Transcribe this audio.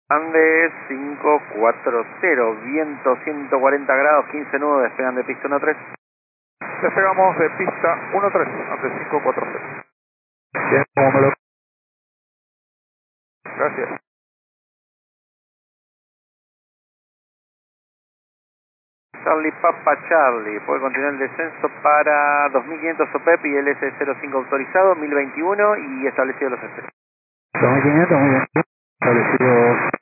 Andes 540, viento 140 grados, 15 nudos, despegan de pista 13. Despegamos de pista 13, Andes 540. Bien, como me lo... Gracias. Charlie Papa Charlie, puede continuar el descenso para 2500 OPEP y LS05 autorizado, 1021 y establecido los accesos. 2500, muy bien. Establecido